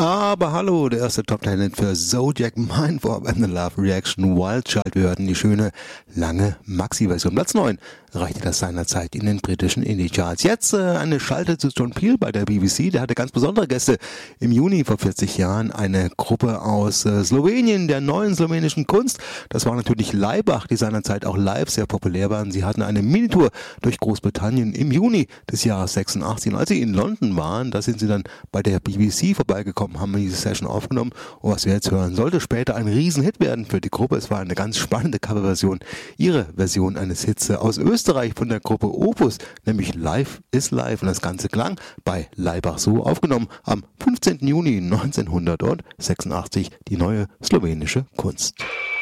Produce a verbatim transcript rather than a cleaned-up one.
Aber hallo, der erste Top Ten für Zodiac, Mindwarp and the Love Reaction, Wild Child. Wir hörten die schöne, lange Maxi-Version. Platz neun reichte das seinerzeit in den britischen Indie-Charts. Jetzt äh, eine Schalte zu John Peel bei der B B C. Der hatte ganz besondere Gäste. Im Juni vor vierzig Jahren eine Gruppe aus äh, Slowenien, der neuen slowenischen Kunst. Das war natürlich Laibach, die seinerzeit auch live sehr populär waren. Sie hatten eine Minitour durch Großbritannien im Juni des Jahres sechsundachtzig. Und als sie in London waren, da sind sie dann bei der B B C vorbeigekommen, haben diese Session aufgenommen. Und was wir jetzt hören, sollte später ein Riesenhit werden für die Gruppe. Es war eine ganz spannende Coverversion. Ihre Version eines Hits aus Österreich von der Gruppe Opus, nämlich Life is Life. Und das Ganze klang bei Laibach so, aufgenommen am fünfzehnten Juni neunzehnhundertsechsundachtzig, die neue slowenische Kunst.